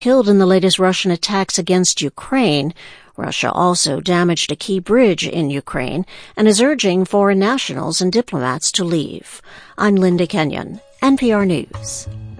killed in the latest Russian attacks against Ukraine. Russia also damaged a key bridge in Ukraine and is urging foreign nationals and diplomats to leave. I'm Linda Kenyon, NPR News.